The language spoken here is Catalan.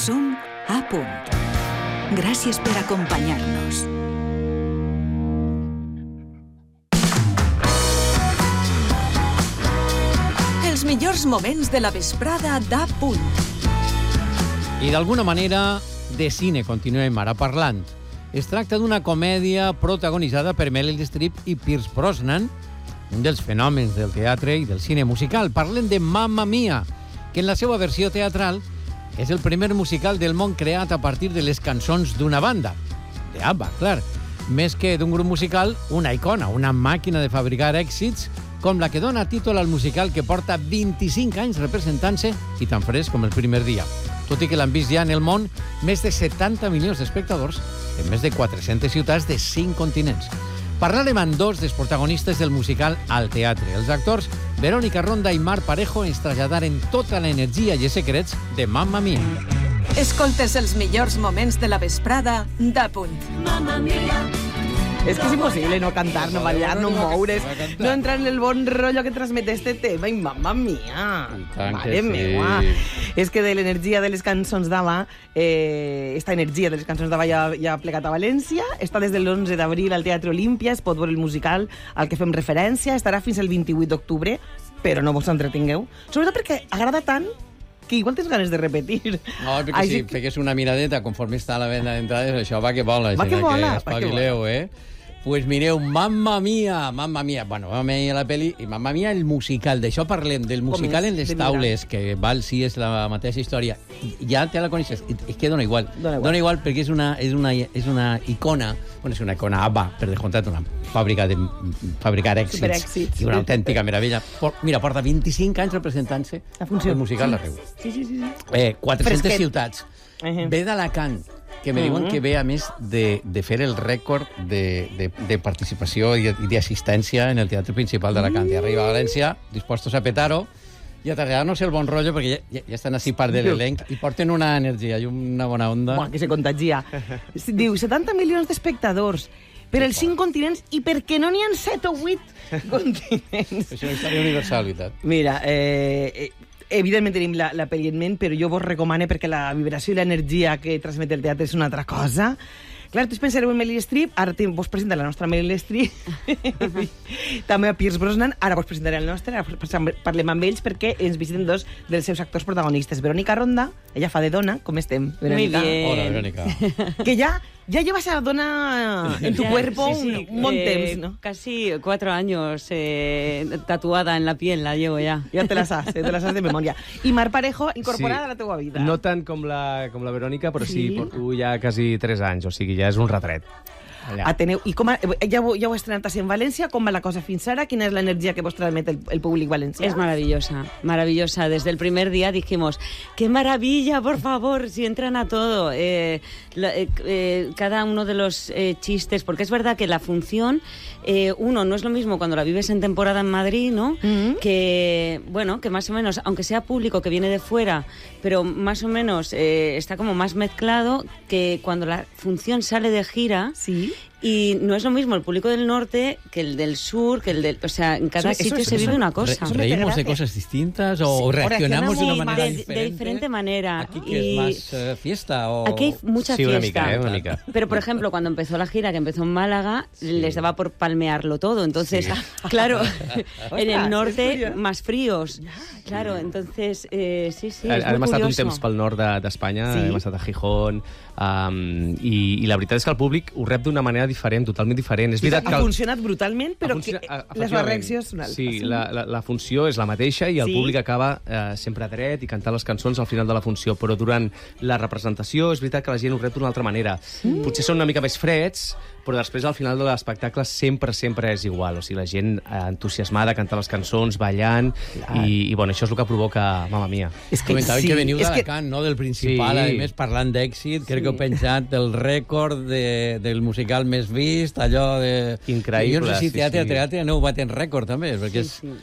Som a punt. Gràcies per acompanyar-nos. Els millors moments de la vesprada d'A Punt. I d'alguna manera, de cine continuem ara parlant. Es tracta d'una comèdia protagonitzada per Meryl Streep i Pierce Brosnan, un dels fenòmens del teatre i del cine musical. Parlem de Mamma Mia, que en la seva versió teatral és el primer musical del món creat a partir de les cançons d'una banda. De ABBA, clar. Més que d'un grup musical, una icona, una màquina de fabricar èxits, com la que dona títol al musical que porta 25 anys representant-se i tan fresc com el primer dia. Tot i que l'han vist ja en el món més de 70 milions d'espectadors en més de 400 ciutats de 5 continents. Parlarem amb dos dels protagonistes del musical al teatre. Els actors Verónica Ronda i Marc Parejo ens traslladaren tota l'energia i els secrets de Mamma Mia. Escoltes els millors moments de la vesprada d'A Punt. Mamma Mia. És que és impossible no cantar, no ballar, no moure's, no entrar en el bon rotllo que transmet este tema. I Mamma Mia! Mare meua! És que de l'energia de les cançons d'ABBA, esta energia de les cançons d'ABBA ja ha plegat a València, està des de l'11 d'abril al Teatre Olímpia, es pot veure el musical al que fem referència, estarà fins al 28 d'octubre, però no vos entretingueu. Sobretot perquè agrada tant que igual tens ganes de repetir. No, perquè si fegués una miradeta conforme està a la venda d'entrades, això va que vola. Va que vola. Espavileu, Pues mireu, Mamma Mia. Bueno, Mamma Mia la peli i Mamma Mia el musical. D'això parlem, del musical en les taules, que val, sí, és la mateixa història. Ja te la coneixes, és que dona igual. Dona igual perquè és una icona, bueno, és una icona ABBA, per descomptat, una fàbrica de fabricar èxits. I una autèntica meravella. Mira, porta 25 anys representant-se el musical d'arreu. Sí. 400 ciutats. Ve d'Alacant, que me diuen que ve, a més, de fer el rècord de participació i d'assistència en el teatre principal d'Alacant. I arriba a València, dispostos a petar-ho, i a traslladar-nos el bon rotllo, perquè ja estan així part de l'elenc, i porten una energia i una bona onda. Que se contagia. Diu, 70 milions d'espectadors per als 5 continents, i per què no n'hi ha 7 o 8 continents? És una història universal, veritat. Mira, evidentment tenim la pel·li en ment, però jo vos recomano, perquè la vibració i l'energia que transmet el teatre és una altra cosa. Clar, tots pensareu en Meryl Streep, ara vos presenta la nostra Meryl Streep, també a Pierce Brosnan, ara vos presentaré el nostre, ara parlem amb ells perquè ens visiten dos dels seus actors protagonistes. Verónica Ronda, ella fa de dona, com estem, Verónica? Muy bien. Hola, Verónica. Que ya llevas a la dona en tu cuerpo un buen temps, ¿no? Casi 4 años tatuada en la piel, la llevo ya. Ja te la saps de memòria. I Marc Parejo, incorporada a la teua vida. No tant com la Verónica, però sí, porto ja quasi 3 anys, o sigui, ja és un retret. Ateneu, i ja ho heu estrenat en València, com va la cosa fins ara? Quina és l'energia que vos transmet el públic valencià? Es maravillosa, maravillosa. Desde el primer día dijimos, ¡qué maravilla, por favor! Si entran a todo. Cada uno de los chistes, porque es verdad que la función, uno, no es lo mismo cuando la vives en temporada en Madrid, ¿no? Que, bueno, que más o menos, aunque sea público que viene de fuera, pero más o menos está como más mezclado que cuando la función sale de gira. Sí. Y no es lo mismo el público del norte que el del sur, que el del... O sea, en cada sitio se vive una cosa. ¿Reímos de cosas distintas o reaccionamos de una manera diferente? De diferente manera. ¿Aquí que es más fiesta? O... Aquí hay mucha sí, fiesta. Una mica. Pero, por ejemplo, cuando empezó la gira, que empezó en Málaga, les daba por palmearlo todo. Entonces, claro, en el norte, más fríos. Claro, entonces, sí, hem estat un temps pel nord d'Espanya, hem estat a Gijón, i la veritat és que el públic ho rep d'una manera diferent, totalment diferent. És veritat que ha funcionat brutalment, però les reaccions són altres. Sí, la funció és la mateixa i el públic acaba sempre dret i cantant les cançons al final de la funció, però durant la representació és veritat que la gent ho rep d'una altra manera. Potser són una mica més freds, però després al final de l'espectacle sempre és igual. O sigui, la gent entusiasmada, cantant les cançons, ballant, i bueno, això és el que provoca Mamma Mia. Comentàveu que veniu d'Alacant, no? Del principal, a més, parlant d'èxit, crec que heu penjat el rècord del musical més vist, allò de... Increïble, jo no sé si teatre aneu batent rècord, també, perquè és...